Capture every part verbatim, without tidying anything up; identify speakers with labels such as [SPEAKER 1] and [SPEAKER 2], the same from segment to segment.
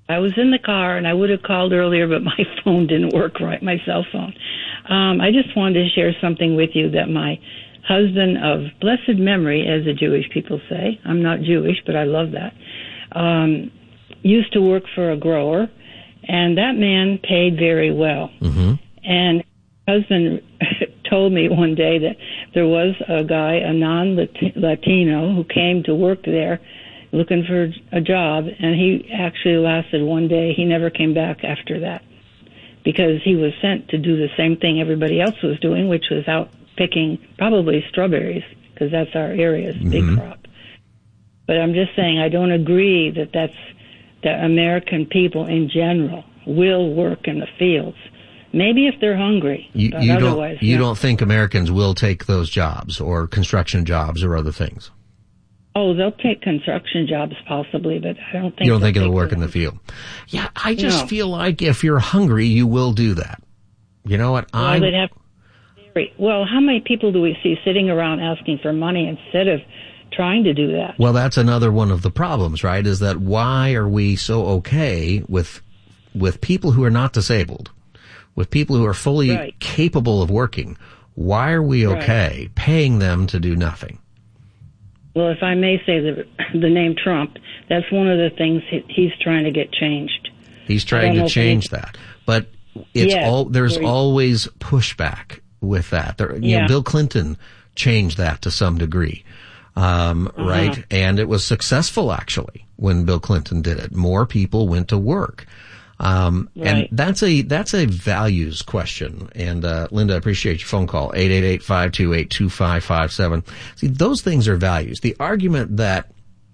[SPEAKER 1] I was in the car, and I would have called earlier, but my phone didn't work right, my cell phone. Um, I just wanted to share something with you that my husband of blessed memory, as the Jewish people say, I'm not Jewish, but I love that, um, used to work for a grower, and that man paid very well.
[SPEAKER 2] Mm-hmm.
[SPEAKER 1] And my husband told me one day that there was a guy, a non-Latino, who came to work there looking for a job, and he actually lasted one day. He never came back after that because he was sent to do the same thing everybody else was doing, which was out picking probably strawberries, because that's our area's mm-hmm. big crop. But I'm just saying I don't agree that that's that American people in general will work in the fields. Maybe if they're hungry,
[SPEAKER 2] you,
[SPEAKER 1] but
[SPEAKER 2] you
[SPEAKER 1] otherwise
[SPEAKER 2] don't, you
[SPEAKER 1] no.
[SPEAKER 2] don't think Americans will take those jobs or construction jobs or other things?
[SPEAKER 1] Oh, they'll take construction jobs possibly, but I don't think
[SPEAKER 2] you don't think it'll
[SPEAKER 1] take
[SPEAKER 2] work
[SPEAKER 1] them.
[SPEAKER 2] in the field. Yeah, I just
[SPEAKER 1] No.
[SPEAKER 2] feel like if you're hungry, you will do that. You know what?
[SPEAKER 1] Well,
[SPEAKER 2] I
[SPEAKER 1] they'd have well, how many people do we see sitting around asking for money instead of trying to do that?
[SPEAKER 2] Well, that's another one of the problems, right? Is that why are we so okay with with people who are not disabled, with people who are fully
[SPEAKER 1] right.
[SPEAKER 2] capable of working? Why are we okay
[SPEAKER 1] right.
[SPEAKER 2] paying them to do nothing?
[SPEAKER 1] Well, if I may say the the name Trump, that's one of the things he, he's trying to get changed.
[SPEAKER 2] He's trying to change any... that, but it's
[SPEAKER 1] yes,
[SPEAKER 2] all there's
[SPEAKER 1] you...
[SPEAKER 2] always pushback with that. There, you
[SPEAKER 1] yeah.
[SPEAKER 2] know, Bill Clinton changed that to some degree, um, uh-huh. right? And it was successful actually when Bill Clinton did it. More people went to work. Um,
[SPEAKER 1] right.
[SPEAKER 2] and that's a, that's a values question. And, uh, Linda, I appreciate your phone call. eight eight eight, five two eight, two five five seven. See, those things are values. The argument that,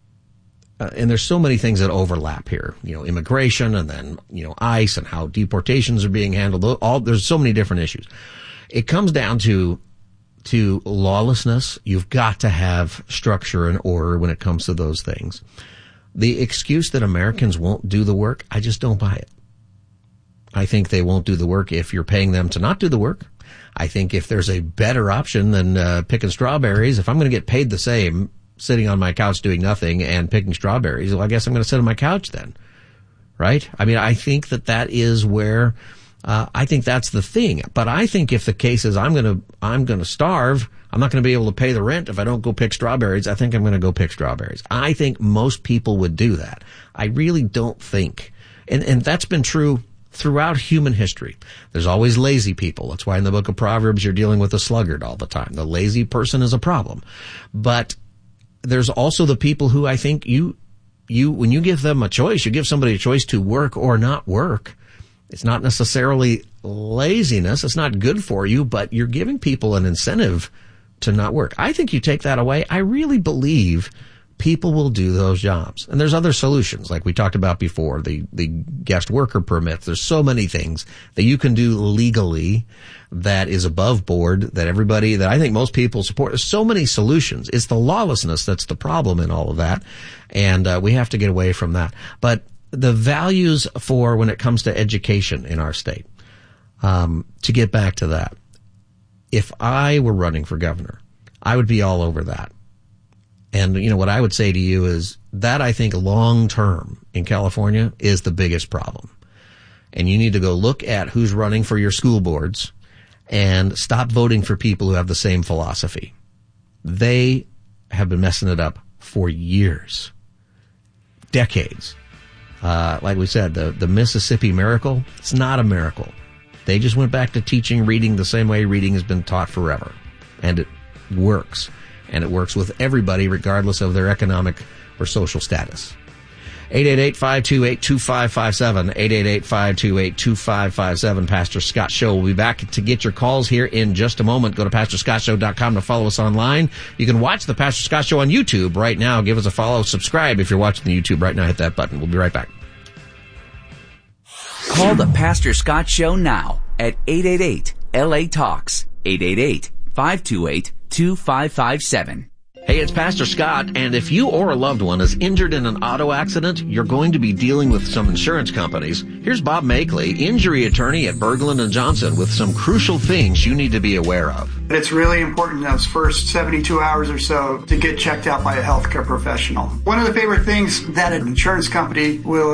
[SPEAKER 2] uh, and there's so many things that overlap here, you know, immigration and then, you know, ICE and how deportations are being handled. All, there's so many different issues. It comes down to, to lawlessness. You've got to have structure and order when it comes to those things. The excuse that Americans won't do the work, I just don't buy it. I think they won't do the work if you're paying them to not do the work. I think if there's a better option than uh, picking strawberries, if I'm going to get paid the same sitting on my couch doing nothing and picking strawberries, well, I guess I'm going to sit on my couch then, right? I mean, I think that that is where uh, I think that's the thing. But I think if the case is I'm going to I'm going to starve, I'm not going to be able to pay the rent if I don't go pick strawberries, I think I'm going to go pick strawberries. I think most people would do that. I really don't think, and and that's been true throughout human history. There's always lazy people. That's why in the book of Proverbs you're dealing with a sluggard all the time. The lazy person is a problem. But there's also the people who I think you, you, when you give them a choice, you give somebody a choice to work or not work. It's not necessarily laziness. It's not good for you, but you're giving people an incentive to not work. I think you take that away. I really believe people will do those jobs. And there's other solutions, like we talked about before, the, the guest worker permits. There's so many things that you can do legally that is above board, that everybody, that I think most people support. There's so many solutions. It's the lawlessness that's the problem in all of that. And uh, we have to get away from that. But the values for when it comes to education in our state, um, to get back to that, if I were running for governor, I would be all over that. And, you know, what I would say to you is that I think long term in California is the biggest problem. And you need to go look at who's running for your school boards and stop voting for people who have the same philosophy. They have been messing it up for years, decades. Uh, like we said, the, the Mississippi Miracle, it's not a miracle. They just went back to teaching reading the same way reading has been taught forever. And it works. And it works with everybody regardless of their economic or social status. eight eight eight, five two eight, two five five seven, eight eight eight, five two eight, two five five seven. Pastor Scott Show will be back to get your calls here in just a moment. Go to pastor scott show dot com to follow us online. You can watch the Pastor Scott Show on YouTube right now. Give us a follow. Subscribe if you're watching the YouTube right now. Hit that button. We'll be right back.
[SPEAKER 3] Call the Pastor Scott Show now at eight eight eight, L A Talks, eight eight eight, five two eight, two five five seven.
[SPEAKER 2] Hey, it's Pastor Scott, and if you or a loved one is injured in an auto accident, you're going to be dealing with some insurance companies. Here's Bob Makeley, injury attorney at Berglund and Johnson, with some crucial things you need to be aware of.
[SPEAKER 4] It's really important those first seventy-two hours or so to get checked out by a healthcare professional. One of the favorite things that an insurance company will